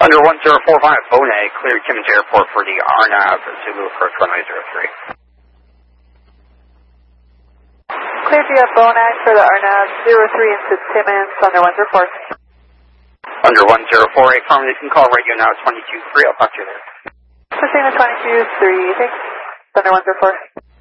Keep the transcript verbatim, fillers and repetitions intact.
Under one zero four five, Bonnet, clear Timmins Airport for the R N A V, Zulu approach runway zero three. Clear G F Bonnet for the R N A V zero three into Timmins, under one zero four. Under one zero four, affirmative, you can call radio now twenty-two three, I'll talk to you there. Pushing the twenty-two three, thanks, under one zero four.